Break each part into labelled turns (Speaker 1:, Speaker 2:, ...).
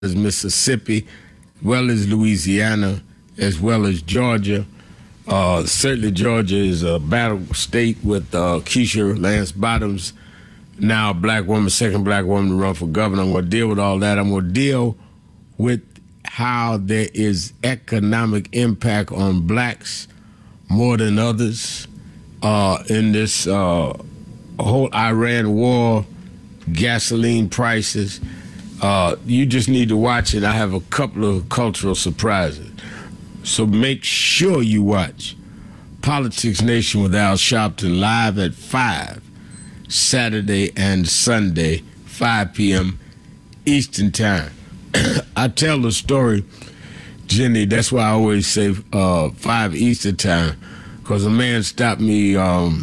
Speaker 1: as Mississippi, as well as Louisiana, as well as Georgia. Certainly Georgia is a battle state with Keisha Lance Bottoms, now a black woman, second black woman to run for governor. I'm going to deal with all that. I'm going to deal with how there is economic impact on blacks more than others in this whole Iran war, gasoline prices. You just need to watch it. I have a couple of cultural surprises. So make sure you watch Politics Nation with Al Sharpton live at 5, Saturday and Sunday, 5 p.m. Eastern Time. I tell the story, Jenny, that's why I always say 5 Eastern Time, because a man stopped me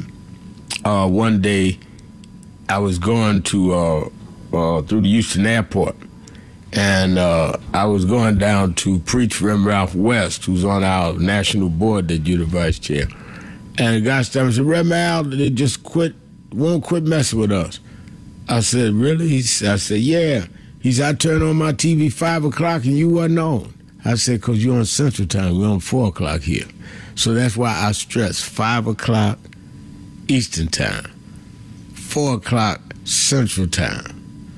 Speaker 1: one day. I was going to through the Houston airport, and I was going down to preach for him, Ralph West, who's on our national board that you're the vice chair. And the guy stopped and said, Rev Al, they just won't quit messing with us. I said, really? I said, yeah. He said, I turned on my TV 5 o'clock and you wasn't on. I said, because you're on Central Time, we're on 4 o'clock here. So that's why I stress 5 o'clock Eastern Time, 4 o'clock Central Time.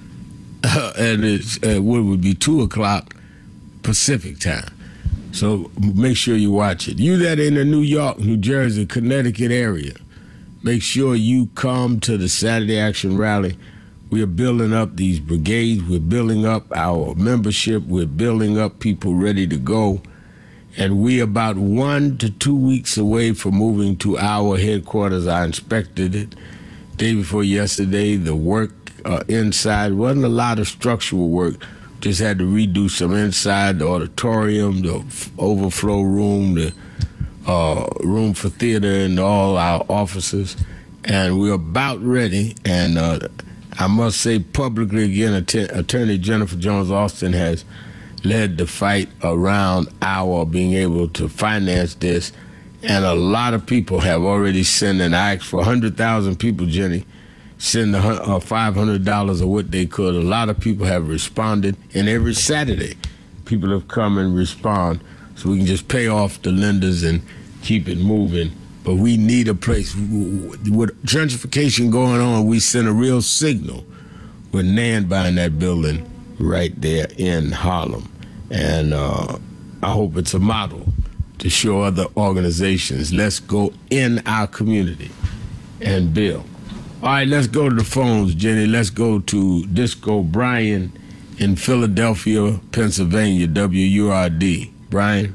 Speaker 1: And it's what would be 2 o'clock Pacific Time. So make sure you watch it. You that in the New York, New Jersey, Connecticut area, make sure you come to the Saturday Action Rally. We are building up these brigades. We're building up our membership. We're building up people ready to go. And we're about 1 to 2 weeks away from moving to our headquarters. I inspected it day before yesterday. The work inside wasn't a lot of structural work. Just had to redo some inside, the auditorium, the overflow room, the room for theater, and all our offices. And we're about ready. And I must say publicly again, Attorney Jennifer Jones Austin has led the fight around our being able to finance this. And a lot of people have already sent, and I asked for 100,000 people, Jenny, send $500 or what they could. A lot of people have responded, and every Saturday people have come and respond so we can just pay off the lenders and keep it moving. But we need a place. With gentrification going on, we send a real signal with Nan buying that building right there in Harlem. And I hope it's a model to show other organizations. Let's go in our community and build. All right, let's go to the phones, Jenny. Let's go to Disco Brian in Philadelphia, Pennsylvania, WURD. Brian?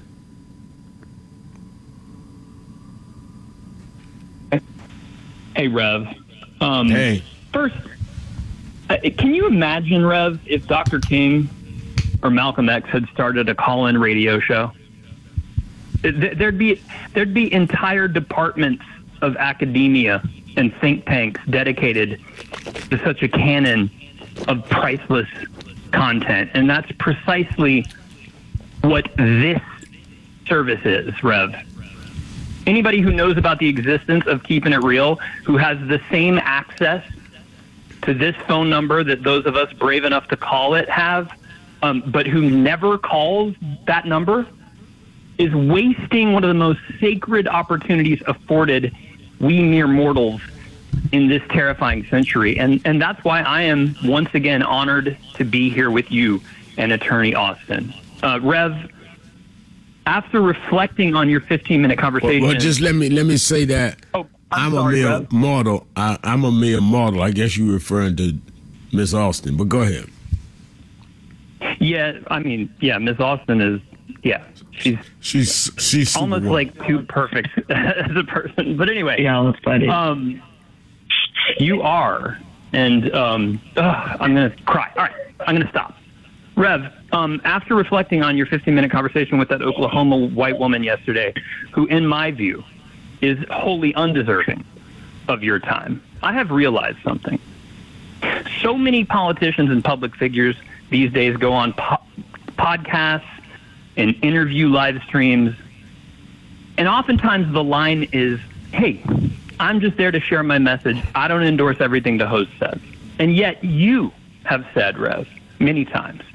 Speaker 2: Hey, Rev.
Speaker 1: Hey.
Speaker 2: First, can you imagine, Rev, if Dr. King or Malcolm X had started a call-in radio show? There'd be entire departments of academia and think tanks dedicated to such a canon of priceless content. And that's precisely what this service is, Rev. Anybody who knows about the existence of Keeping It Real, who has the same access to this phone number that those of us brave enough to call it have, but who never calls that number, is wasting one of the most sacred opportunities afforded we mere mortals in this terrifying century. And that's why I am once again honored to be here with you and Attorney Austin. Rev, after reflecting on your 15-minute conversation...
Speaker 1: Well, just let me say that I'm sorry, a mere Rev. Mortal. I'm a mere mortal. I guess you're referring to Miss Austin, but go ahead.
Speaker 2: Yeah, I mean, yeah, Miss Austin is... Yeah, she's almost like too perfect as a person. But anyway,
Speaker 3: yeah, that's funny.
Speaker 2: You are, and I'm gonna cry. All right, I'm gonna stop. Rev, after reflecting on your 15-minute conversation with that Oklahoma white woman yesterday, who, in my view, is wholly undeserving of your time, I have realized something. So many politicians and public figures these days go on podcasts and interview live streams. And oftentimes the line is, hey, I'm just there to share my message. I don't endorse everything the host says. And yet you have said, Rev, many times,